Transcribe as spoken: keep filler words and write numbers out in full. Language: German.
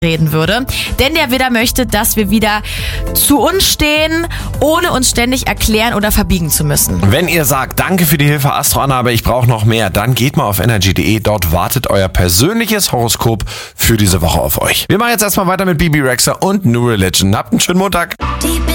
reden würde. Denn der Widder möchte, dass wir wieder zu uns stehen, ohne uns ständig erklären oder verbiegen zu müssen. Wenn ihr sagt, danke für die Hilfe, Astro Anna, aber ich brauche noch mehr, dann geht mal auf energy punkt de. Dort wartet euer persönliches Horoskop für diese Woche auf euch. Wir machen jetzt erstmal weiter mit Bibi Rexha und New Religion. Habt einen schönen Montag.